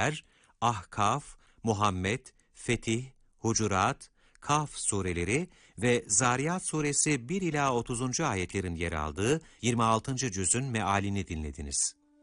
Zümer, Ahkaf, Muhammed, Fetih, Hucurat, Kaf sureleri ve Zariyat suresi 1 ila 30. ayetlerin yer aldığı 26. cüzün mealini dinlediniz.